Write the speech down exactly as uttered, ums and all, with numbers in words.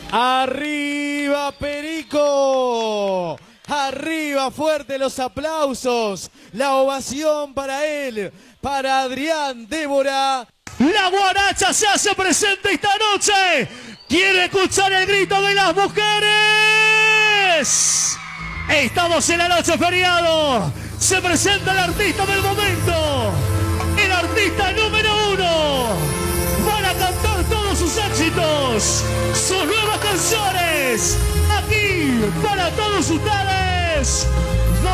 ¡Arriba, Perico! ¡Arriba, fuerte los aplausos! La ovación para él, para Adrián Débora. La guaracha se hace presente esta noche. ¿Quiere escuchar el grito de las mujeres? Estamos en la noche feriado. Se presenta el artista del momento. El artista número uno. Van a cantar todos sus éxitos.